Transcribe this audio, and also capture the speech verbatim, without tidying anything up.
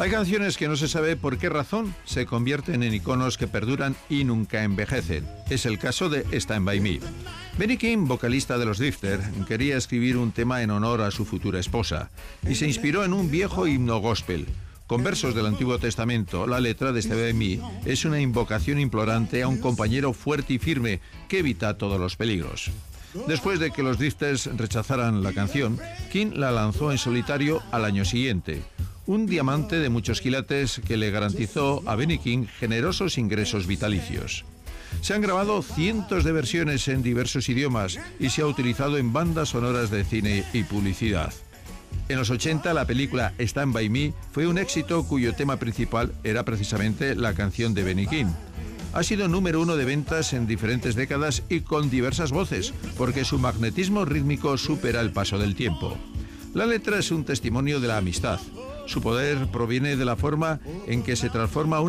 Hay canciones que no se sabe por qué razón se convierten en iconos que perduran y nunca envejecen. Es el caso de Stand By Me. Benny King, vocalista de los Drifters, quería escribir un tema en honor a su futura esposa y se inspiró en un viejo himno gospel. Con versos del Antiguo Testamento, la letra de Stand By Me es una invocación implorante a un compañero fuerte y firme que evita todos los peligros. Después de que los Drifters rechazaran la canción, King la lanzó en solitario al año siguiente. Un diamante de muchos quilates que le garantizó a Benny King generosos ingresos vitalicios. Se han grabado cientos de versiones en diversos idiomas y se ha utilizado en bandas sonoras de cine y publicidad. En los ochenta, la película Stand By Me fue un éxito cuyo tema principal era precisamente la canción de Benny King. Ha sido número uno de ventas en diferentes décadas y con diversas voces, porque su magnetismo rítmico supera el paso del tiempo. La letra es un testimonio de la amistad. Su poder proviene de la forma en que se transforma una